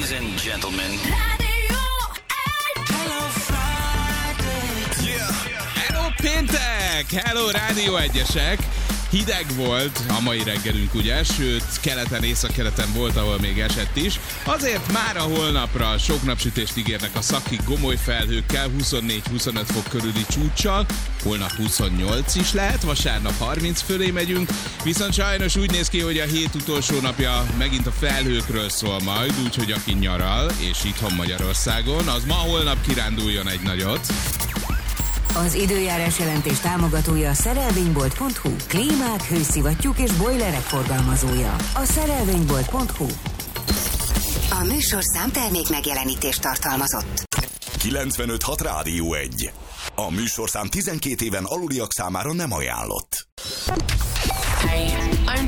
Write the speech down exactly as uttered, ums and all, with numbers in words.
Ladies and gentlemen. Hello péntek! Hello Rádió egyesek! Hideg volt a mai reggelünk, ugye? Sőt, keleten, északkeleten volt, ahol még esett is. Azért már a holnapra sok napsütést ígérnek a szakik gomoly felhőkkel, huszonnégy-huszonöt fok körüli csúccsal. Holnap huszonnyolc is lehet, vasárnap harminc fölé megyünk. Viszont sajnos úgy néz ki, hogy a hét utolsó napja megint a felhőkről szól majd, úgyhogy aki nyaral, és itthon Magyarországon, az ma-holnap kiránduljon egy nagyot. Az időjárás jelentés támogatója a szerelvénybolt pont hu. Klímák, hőszivattyúk és bojlerek forgalmazója. A szerelvénybolt pont hu. A műsorszám termék megjelenítést tartalmazott. kilencvenöt hat Rádió egy. A műsorszám tizenkét éven aluliak számára nem ajánlott. Hey.